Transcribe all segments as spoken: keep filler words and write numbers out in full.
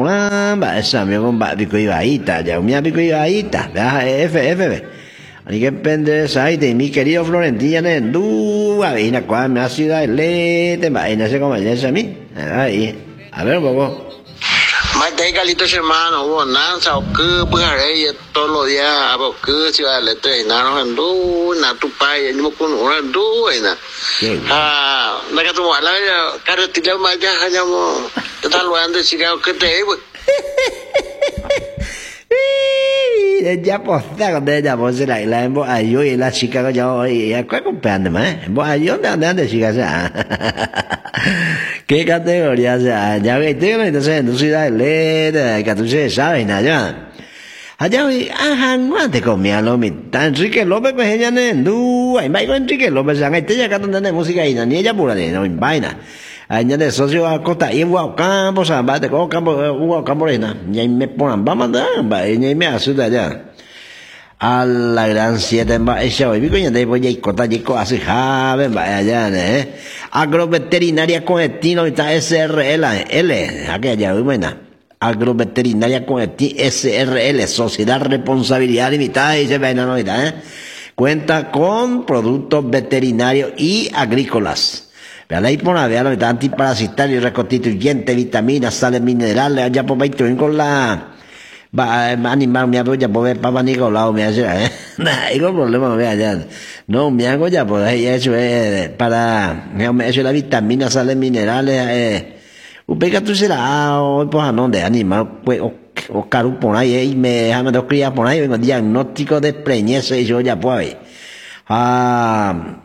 pura ba esa me con ba pico ibaita, ya un pico ibaita, F F. Así que penderesa de mi querido Florentino en du, a ver, cuál me ha sido el lete, va en ese como ese a mí. Ahí. A ver un poco. Mai thấy Carlitos hermano, vos nan sao cứ bữa rey todos los días a vos cứ si va le te na no andu na tu pai ni mo kun ora andu ina. Ah, na ka tu wala ya karo tila ma ja hanya mo. Total lo ande si ka que te pues. Ya posta cuando ella vos se la la en vos ayo y la chica que yo ya cuál comprende más. Vos ayo de ande chica sea. ¿Qué categoría sea? Ya ve, tengo entonces en tu ciudad de que tú sabes nada ya. Allá hoy, ajá, no te comía lo mitad. Enrique López, pues ella no es du. Ay, va Enrique López, ya que te ya cantan de música y ni ella pura de no vaina. Allá de socio a costa y en Campo, San Bate, con Campo, Hugo Camporena. Y me ponen, vamos a andar, y me asusta ya. A la gran siete en Baja, hoy vi coño de voy a cortar y cosas, jave, vaya, eh. Agroveterinaria con estilo está S R L, L, aquella, buena. Agroveterinaria con S R L, Sociedad Responsabilidad Limitada, y se ve la novedad, eh. Cuenta con productos veterinarios y agrícolas. Vean ahí por la vean, la antiparasitario, reconstituyente, vitaminas, sales minerales, allá por veinte con la va animar me apoya por ver papá Nicolau me hace eh hay problema me allá no me hago ya pues eso es para me eso la vitamina sales minerales eh upega tú será hoy pues a donde animar pues o caro por ahí y me déjame dos crías por ahí vengo diagnóstico de preñez y yo ya pues ah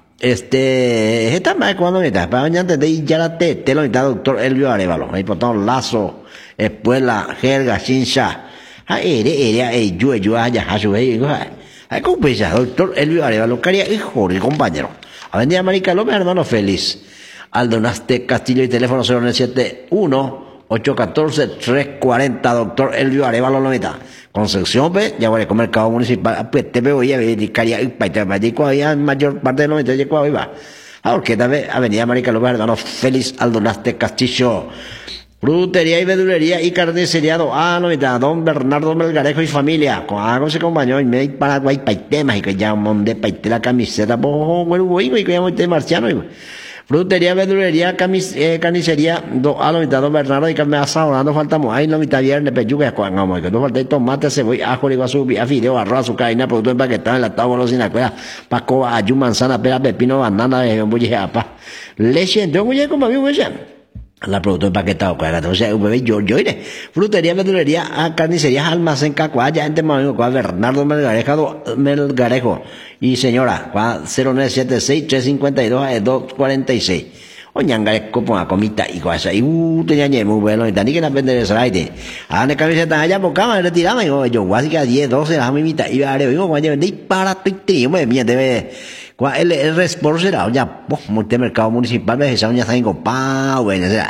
este esta más cuando me está para antes de ya la te te lo está doctor Elvio Arevalo ahí por todo lazo espuela jerga chincha ah ere ere eh yo yo allá a su ahí hay como pesa doctor Elvio Arevalo caría hijo de compañero Avenida Marica López hermano feliz Aldonaste Castillo y teléfono cero nueve siete uno ocho uno cuatro tres cuatro cero doctor Elvio Arevalo noventa Concepción pues ya voy a comer mercado municipal pues te veo ya caría y para allá mayor parte de noventa ya cuál va ahora que también Avenida Marica López hermano feliz Aldonaste Castillo Frutería y verdulería y carnicería ah no está don Bernardo Melgarejo y familia con algo se acompañó y me hay Paraguay paitemas y que ya monte paite la camiseta por bueno güey y que ya monte marciano frutería verdulería camis, eh, carnicería do ah no está don Bernardo y que me asado dando faltamos ahí no mitad viernes peyuca con vamos que no falta tomate cebolla ajo iguazú fideo arroz azúcar harina producto empaquetado enlatado bolos sin acuera paco ayu manzana pera pepino banana de bolleje apa leche entonces oye como amigo ese la producto empaquetado, o sea, yo, yo iré. Frutería, verdulería, a carnicerías, almacén, cacuaya, gente más con Bernardo Melgarejo, Melgarejo. Y señora, cero nueve siete seis tres cinco dos dos cuatro seis. Oñangareco, ponga comita y cosas. Y uh, tenía muy bueno, y tan que la vender esa aire. A la camiseta allá por cama, retiraba, y yo, básica diez, doce, la mamita, y a ver, yo, cuando vendí para tu tío, me mía, debe. El, el responsable será, ya, pues, multimercado municipal, ves, esa uña está en copa, bueno, será.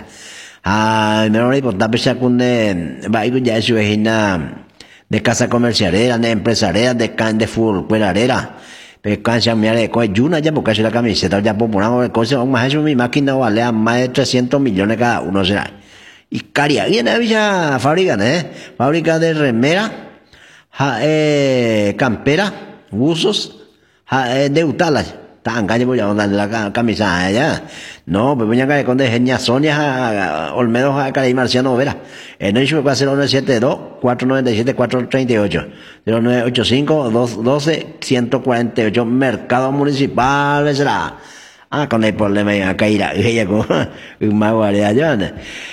Ah, me lo reporta, a pesar con de, va, y ya eso es una, de casa comercialera, de empresarera, de can, de furcuerarera, pero cancha, mira, de coge yuna, ya, porque es la camiseta, ya, por una cosa, más eso, mi máquina vale a más de trescientos millones cada uno, será. Y caria, viene a Villa fábrica, ¿eh? Fábrica de remera, ja, eh, campera, buzos, de utalas tan calle voy a dar la camisa allá no pues voy a caer con de genia Sonia Olmedo a Caray Marciano Vera el no hizo cero nueve siete dos cuatro nueve siete cuatro tres ocho cero nueve ocho cinco dos uno dos uno cuatro ocho mercado municipal será ah con el problema acá irá ella con un mago allá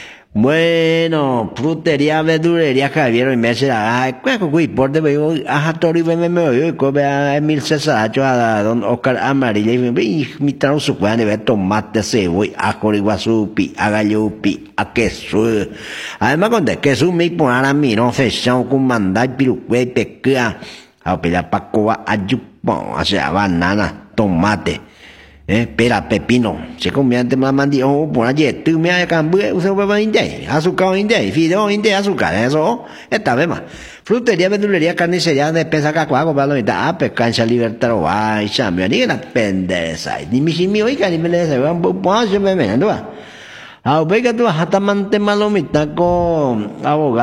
bueno, frutería, verdulería, Javier, y me será, ay, ¿cuál es por de veo? Ajá, Tori, me me oye, come a Emil César, a don Oscar Amarilla, y me mi trao su cuadro de tomate, cebolla, ajo, iguazú, pi, a gallo, pi, a queso. Además, con de queso, me ponen a mí, no se echan con mandar, piruque, peca, a pedir pacoa, ayupón, o sea, banana, tomate. Eh, pera, pepino, se convierte más mandío, por allí, tú me has cambiado, usted va a indé, azúcar indé, fideo indé, azúcar, eso, esta vez más. Frutería, verdulería, carnicería, despensa, cacuaco, para la mitad, ah, pescancha, libertad, ay, chambio, ni la pendeja, ni mi chimi, oiga, ni me le dice, vamos, pues, yo me ven, ¿no? Ah, oiga, tú vas a estar manteniendo malo mitad con abogado.